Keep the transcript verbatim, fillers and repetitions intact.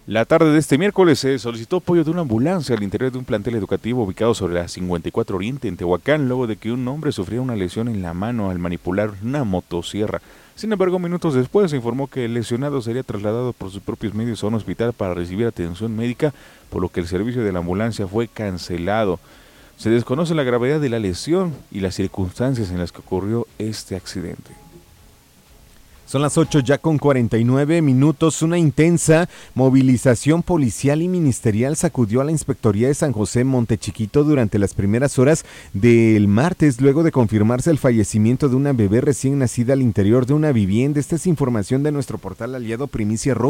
La tarde de este miércoles se solicitó apoyo de una ambulancia al interior de un plantel educativo ubicado sobre la cincuenta y cuatro Oriente en Tehuacán, luego de que un hombre sufriera una lesión en la mano al manipular una motosierra. Sin embargo, minutos después se informó que el lesionado sería trasladado por sus propios medios a un hospital para recibir atención médica, por lo que el servicio de la ambulancia fue cancelado. Se desconoce la gravedad de la lesión y las circunstancias en las que ocurrió este accidente. Son las ocho ya con cuarenta y nueve minutos. Una intensa movilización policial y ministerial sacudió a la Inspectoría de San José Montechiquito durante las primeras horas del martes, luego de confirmarse el fallecimiento de una bebé recién nacida al interior de una vivienda. Esta es información de nuestro portal aliado Primicia Roja.